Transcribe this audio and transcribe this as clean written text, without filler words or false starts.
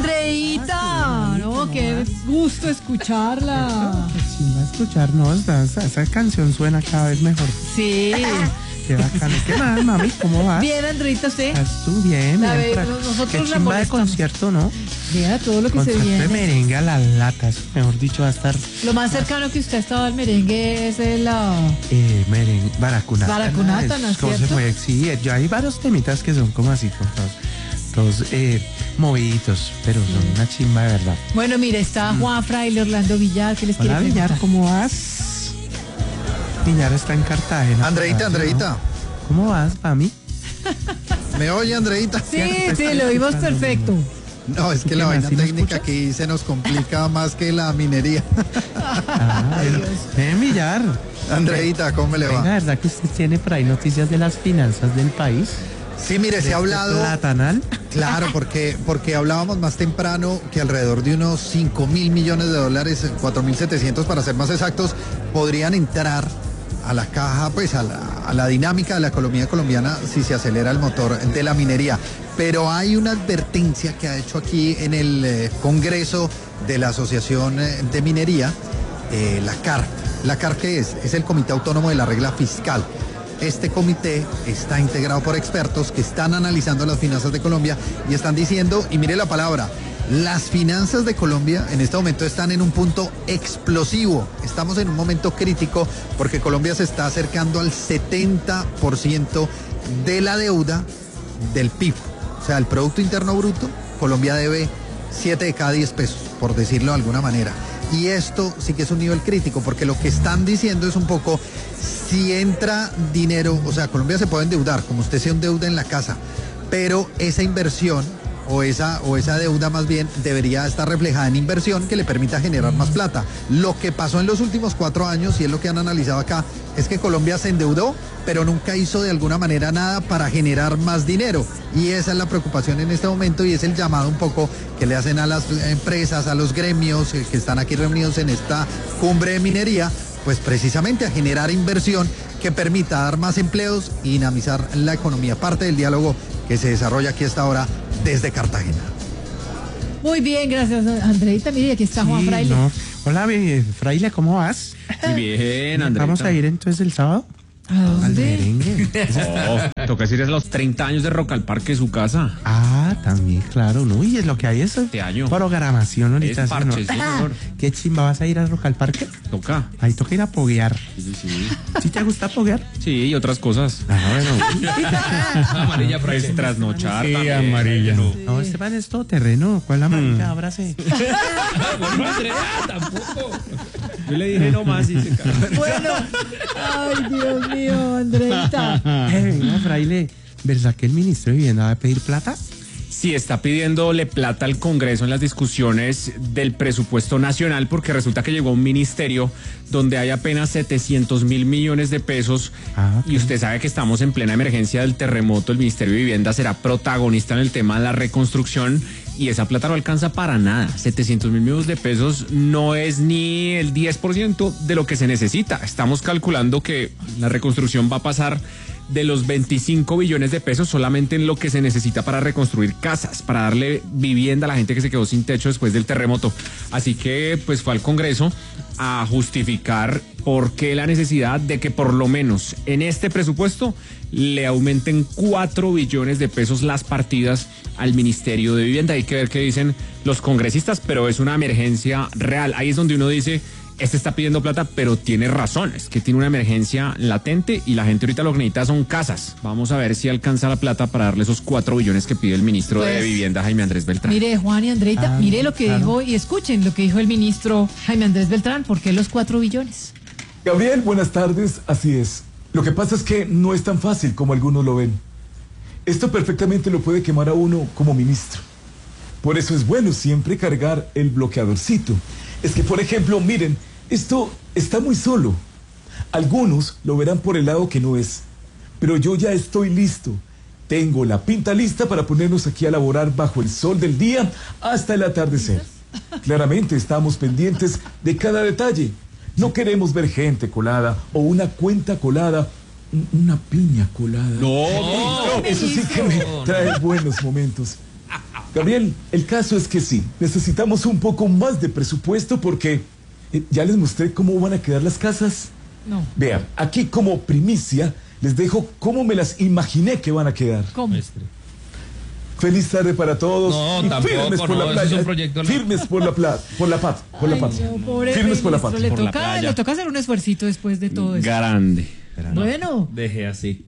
Andreita, no, qué gusto escucharla. Qué chimba escuchar, no, esa canción suena cada vez mejor. Sí. Qué bacano. ¿Qué más, mami? ¿Cómo vas? Bien, Andreita, ¿usted? ¿Estás tú bien? La Bien, nosotros qué la chimba de molestamos. concierto, ¿no? Vea todo lo que se Concierto de viene. merengue a las latas, mejor dicho, va a estar Lo más cercano que usted ha estado al merengue es el... merengue, Baracunata. Baracunata, ¿no es ¿Cómo se cierto? fue? Sí, ya hay varios temitas que son como así, todos moviditos, pero son una chimba de verdad. Bueno, mire, está Juan Fraile, Orlando Villar, ¿qué les quiere Hola, Villar, preguntar? ¿cómo vas? Villar está en Cartagena. Andreita. ¿Cómo vas, mami? ¿Me oye, Andreita? Sí, lo vimos perfecto. No, es que la ¿Qué más? vaina ¿Sí me técnica escuchas? aquí se nos complica más que la minería. Ven, Villar. Andreita, ¿cómo me le Venga, va? ¿verdad que usted tiene por ahí noticias de las finanzas del país? Sí, mire, se ha hablado... Platanal. Claro, porque hablábamos más temprano que alrededor de unos 5.000 millones de dólares, 4.700 para ser más exactos, podrían entrar a la caja, pues a la dinámica de la economía colombiana si se acelera el motor de la minería. Pero hay una advertencia que ha hecho aquí en el Congreso de la Asociación de Minería, la CAR. ¿La CAR qué es? Es el Comité Autónomo de la Regla Fiscal. Este comité está integrado por expertos que están analizando las finanzas de Colombia y están diciendo, y mire la palabra, las finanzas de Colombia en este momento están en un punto explosivo. Estamos en un momento crítico porque Colombia se está acercando al 70% de la deuda del PIB. O sea, el Producto Interno Bruto, Colombia debe 7 de cada 10 pesos, por decirlo de alguna manera. Y esto sí que es un nivel crítico, porque lo que están diciendo es un poco, si entra dinero, o sea, Colombia se puede endeudar, como usted se endeuda en la casa, pero esa inversión o esa deuda más bien debería estar reflejada en inversión que le permita generar más plata. Lo que pasó en los últimos 4 años, y es lo que han analizado acá, es que Colombia se endeudó, pero nunca hizo de alguna manera nada para generar más dinero. Y esa es la preocupación en este momento y es el llamado un poco que le hacen a las empresas, a los gremios que están aquí reunidos en esta cumbre de minería, pues precisamente a generar inversión que permita dar más empleos y dinamizar la economía. Parte del diálogo que se desarrolla aquí a esta hora desde Cartagena. Muy bien, gracias, Andreita. Mire, aquí está Juan Sí, Fraile. no. Hola, Fraile, ¿cómo vas? Muy bien, Andreita. Vamos a ir entonces el sábado ¿A al dónde? merengue. Oh, toca ir a los 30 años de Rock al Parque, su casa. Ah, también, claro, ¿no? Y es lo que hay eso. Este año. Programación ahorita. Es parche, ¿no? sí, señor. ¿Qué chimba vas a ir a Rock al Parque? Toca. Ahí toca ir a poguear. Sí. ¿Sí te gusta poguear? Sí, y otras cosas. Ah, bueno. Amarilla, pues trasnochar. Sí, también. amarilla. No, Esteban es todo terreno. ¿Cuál amarilla? Ábrase. Bueno, Andrea, tampoco. Yo le dije no más y se cagó. Bueno, ay, Dios mío, Andreita. Venga, Fraile, ¿verdad que el ministro de Vivienda va a pedir plata? Sí, está pidiéndole plata al Congreso en las discusiones del presupuesto nacional porque resulta que llegó a un ministerio donde hay apenas 700.000 millones de pesos y usted sabe que estamos en plena emergencia del terremoto. El Ministerio de Vivienda será protagonista en el tema de la reconstrucción y esa plata no alcanza para nada. 700.000 millones de pesos no es ni el 10% de lo que se necesita. Estamos calculando que la reconstrucción va a pasar de los 25 billones de pesos solamente en lo que se necesita para reconstruir casas, para darle vivienda a la gente que se quedó sin techo después del terremoto. Así que pues fue al Congreso a justificar por qué la necesidad de que por lo menos en este presupuesto le aumenten 4 billones de pesos las partidas al Ministerio de Vivienda. Hay que ver qué dicen los congresistas, pero es una emergencia real. Ahí es donde uno dice, este está pidiendo plata, pero tiene razón, es que tiene una emergencia latente y la gente ahorita lo que necesita son casas. Vamos a ver si alcanza la plata para darle esos 4 billones que pide el ministro de Pues, Vivienda, Jaime Andrés Beltrán. Mire, Juan y Andreita, mire lo que dijo y escuchen lo que dijo el ministro Jaime Andrés Beltrán. ¿Por qué los 4 billones? Gabriel, buenas tardes, así es. Lo que pasa es que no es tan fácil como algunos lo ven. Esto perfectamente lo puede quemar a uno como ministro. Por eso es bueno siempre cargar el bloqueadorcito. Es que, por ejemplo, miren, esto está muy solo. Algunos lo verán por el lado que no es. Pero yo ya estoy listo. Tengo la pinta lista para ponernos aquí a laborar bajo el sol del día hasta el atardecer. Claramente estamos pendientes de cada detalle. No queremos ver gente colada o una cuenta colada, una piña colada. No, Eso sí que me trae buenos momentos. Gabriel, el caso es que sí, necesitamos un poco más de presupuesto porque ya les mostré cómo van a quedar las casas. No. Vean, aquí como primicia les dejo cómo me las imaginé que van a quedar. ¿Cómo? Feliz tarde para todos. No, Y tampoco, firmes por no, la eso playa. es un proyecto, no. Firmes por la patria. No, pobre Firmes por la ministro, patria. Por la playa. le toca hacer un esfuercito después de todo eso. Grande. Bueno. Deje así.